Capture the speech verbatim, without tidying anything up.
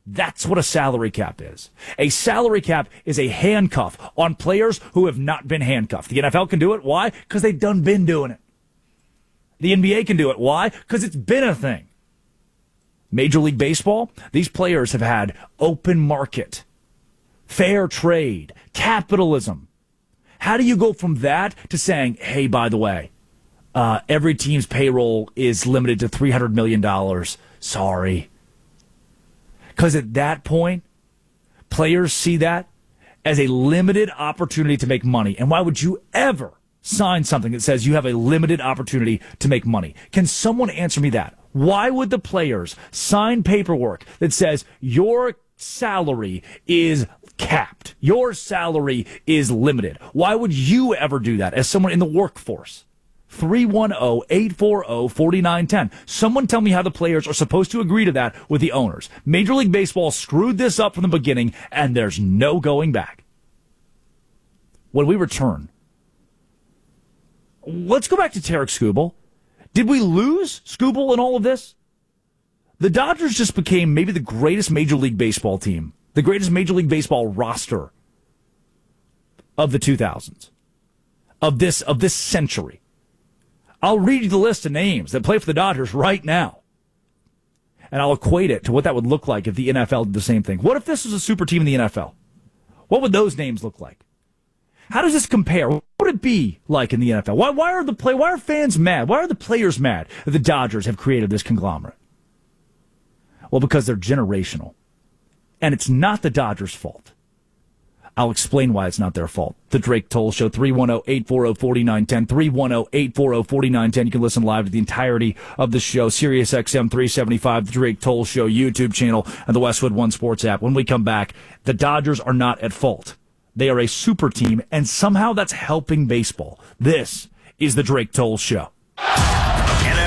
That's what a salary cap is. A salary cap is a handcuff on players who have not been handcuffed. The N F L can do it. Why? Because they've done been doing it. The N B A can do it. Why? Because it's been a thing. Major League Baseball, these players have had open market, fair trade, capitalism. How do you go from that to saying, hey, by the way, uh, every team's payroll is limited to three hundred million dollars. Sorry. Because at that point, players see that as a limited opportunity to make money. And why would you ever sign something that says you have a limited opportunity to make money? Can someone answer me that? Why would the players sign paperwork that says your salary is capped? Your salary is limited. Why would you ever do that as someone in the workforce? three one zero, eight four zero, four nine one zero. Someone tell me how the players are supposed to agree to that with the owners. Major League Baseball screwed this up from the beginning, and there's no going back. When we return, let's go back to Tarik Skubal. Did we lose Skubal in all of this? The Dodgers just became maybe the greatest Major League Baseball team, the greatest Major League Baseball roster of the two thousands, of this of this century. I'll read you the list of names that play for the Dodgers right now, and I'll equate it to what that would look like if the N F L did the same thing. What if this was a super team in the N F L? What would those names look like? How does this compare? What would it be like in the N F L? Why, why are the play? Why are fans mad? Why are the players mad that the Dodgers have created this conglomerate? Well, because they're generational, and it's not the Dodgers' fault. I'll explain why it's not their fault. The Drake Toll Show, three one zero, eight four zero, four nine one zero, three one zero, eight four zero, four nine one zero. You can listen live to the entirety of the show, Sirius X M three seventy-five, the Drake Toll Show YouTube channel, and the Westwood One Sports app. When we come back, the Dodgers are not at fault. They are a super team, and somehow that's helping baseball. This is the Drake Toll Show.